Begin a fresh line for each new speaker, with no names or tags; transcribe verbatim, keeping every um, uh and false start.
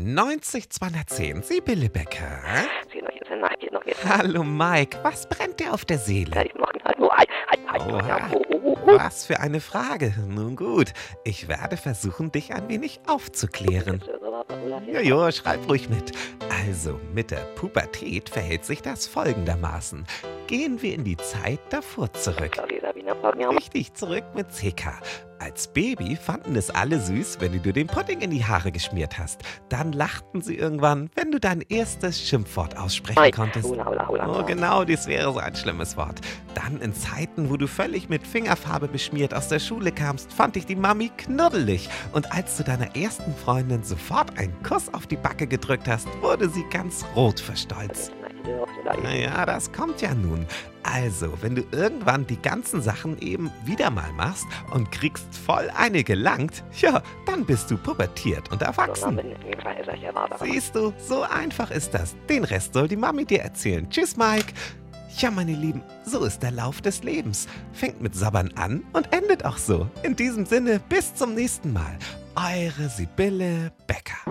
neunzig zweihundertzehn, Sibylle Becker. Hallo Mike, was brennt dir auf der Seele? Oha, was für eine Frage. Nun gut, ich werde versuchen, dich ein wenig aufzuklären. Jojo, schreib ruhig mit. Also, mit der Pubertät verhält sich das folgendermaßen. Gehen wir in die Zeit davor zurück. Richtig, zurück mit C K. Als Baby fanden es alle süß, wenn du dir den Pudding in die Haare geschmiert hast. Dann lachten sie irgendwann, wenn du dein erstes Schimpfwort aussprechen konntest. Oh genau, dies wäre so ein schlimmes Wort. Dann in Zeiten, wo du völlig mit Fingerfarbe beschmiert aus der Schule kamst, fand dich die Mami knuddelig. Und als du deiner ersten Freundin sofort einen Kuss auf die Backe gedrückt hast, wurde sie ganz rot vor Stolz. Naja, das kommt ja nun. Also, wenn du irgendwann die ganzen Sachen eben wieder mal machst und kriegst voll eine gelangt, ja, dann bist du pubertiert und erwachsen. Siehst du, so einfach ist das. Den Rest soll die Mami dir erzählen. Tschüss, Mike. Ja, meine Lieben, so ist der Lauf des Lebens. Fängt mit Sabbern an und endet auch so. In diesem Sinne, bis zum nächsten Mal. Eure Sibylle Becker.